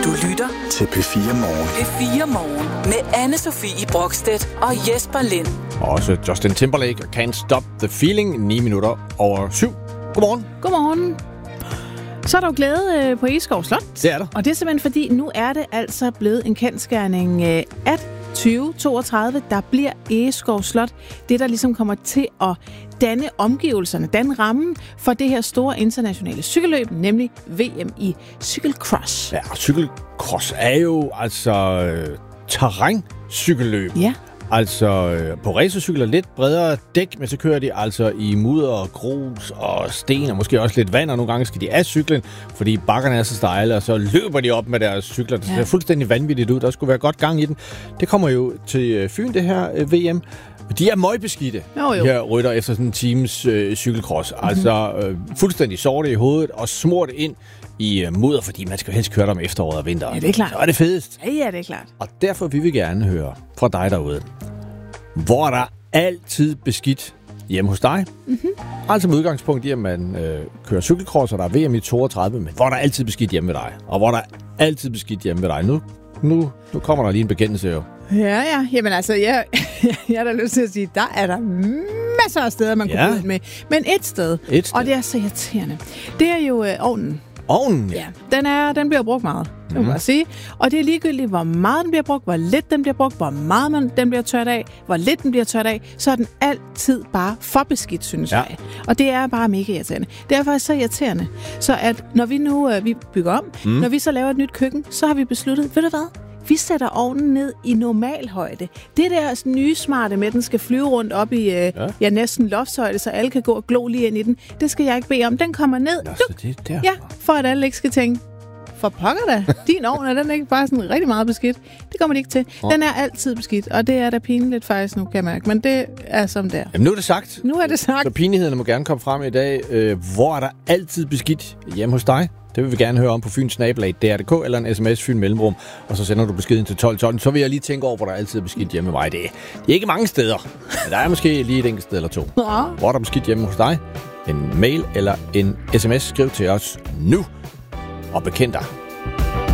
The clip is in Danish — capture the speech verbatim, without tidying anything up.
Du lytter til P fire Morgen. P fire Morgen med Anne-Sophie Brokstedt og Jesper Lind. Også Justin Timberlake og Can't Stop the Feeling, ni minutter over syv. Godmorgen. Godmorgen. Så er der jo glæde på Egeskov Slot. Det er der. Og det er simpelthen fordi, nu er det altså blevet en kendsgerning, at tyve toogtredive, der bliver Egeskov Slot det, der ligesom kommer til at danne omgivelserne, danne rammen for det her store internationale cykelløb, nemlig V M i cykelcross. Ja, og cykelcross er jo altså øh, terræncykelløb. Ja. Altså øh, på racercykler lidt bredere dæk, men så kører de altså i mudder og grus og sten og måske også lidt vand, og nogle gange skal de af cyklen, fordi bakkerne er så stejle, og så løber de op med deres cykler. Det ser ja. fuldstændig vanvittigt ud. Der skulle være godt gang i den. Det kommer jo til Fyn, det her øh, V M. De er møgbeskidte, jo, jo. de her rytter efter sådan en times øh, cykelcross. Mm-hmm. Altså øh, fuldstændig sorte i hovedet og smurt ind i øh, mudder, fordi man skal helst køre dem efteråret og vinteren. Ja, det er klart. Så er det fedest. Ja, ja, det er klart. Og derfor vil vi gerne høre fra dig derude. Hvor er der altid beskidt hjemme hos dig? Mm-hmm. Altså med udgangspunkt i, at man øh, kører cykelcross, og der er V M i toogtredive, men hvor er der altid beskidt hjemme ved dig? Og hvor er der altid beskidt hjemme ved dig? Nu, nu, nu kommer der lige en bekendelse jo. Ja, ja. Jamen altså, jeg, jeg har da lyst til at sige, der er der masser af steder, man ja. kunne gå med. Men et sted, et sted, og det er så irriterende, det er jo øh, ovnen. Ovnen, ja. ja den, er, den bliver brugt meget, det må mm. man sige. Og det er ligegyldigt, hvor meget den bliver brugt, hvor lidt den bliver brugt, hvor meget man, den bliver tørt af, hvor lidt den bliver tørt af, så er den altid bare for beskidt, synes ja. jeg. Og det er bare mega irriterende. Det er faktisk så irriterende, så at når vi nu øh, vi bygger om, mm. når vi så laver et nyt køkken, så har vi besluttet, ved du hvad? Vi sætter ovnen ned i normal højde. Det der sådan, nye smarte med, at den skal flyve rundt op i øh, ja. Ja, næsten loftshøjde, så alle kan gå og glo lige ind i den. Det skal jeg ikke bede om. Den kommer ned. Nå, så det er derfor. Ja, for at alle ikke skal tænke, for pokker da, din ovn er den ikke bare sådan rigtig meget beskidt. Det kommer de ikke til. Den er altid beskidt, og det er da pinligt faktisk nu, kan jeg mærke. Men det er som det er. Jamen nu er det sagt. Nu er det sagt. Så pinlighederne må gerne komme frem i dag. Øh, hvor er der altid beskidt hjemme hos dig? Det vil vi gerne høre om på Fyns Snabelag, D R punktum D K eller en sms Fyn Mellemrum, og så sender du beskeden til tolv tolv. Så vil jeg lige tænke over, hvor der altid er beskidt hjemme med mig. Det er, det er ikke mange steder, men der er måske lige et enkelt sted eller to. Ja. Hvor er der beskidt hjemme hos dig? En mail eller en sms, skriv til os nu og bekend dig.